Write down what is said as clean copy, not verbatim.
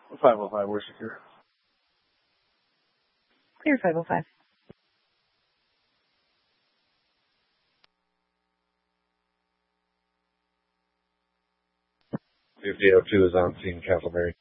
505, we're secure. Clear 505. 5002 is on scene, Castleberry.